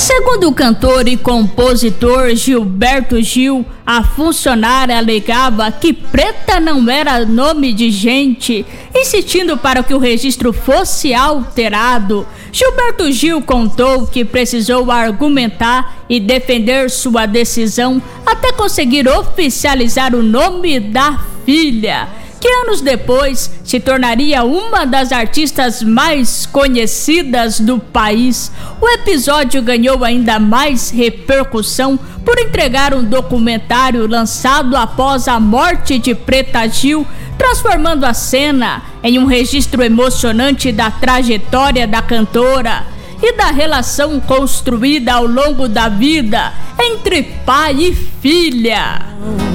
Segundo o cantor e compositor Gilberto Gil, a funcionária alegava que Preta não era nome de gente, insistindo para que o registro fosse alterado. Gilberto Gil contou que precisou argumentar e defender sua decisão até conseguir oficializar o nome da filha, que anos depois se tornaria uma das artistas mais conhecidas do país. O episódio ganhou ainda mais repercussão por entregar um documentário lançado após a morte de Preta Gil, transformando a cena em um registro emocionante da trajetória da cantora e da relação construída ao longo da vida entre pai e filha.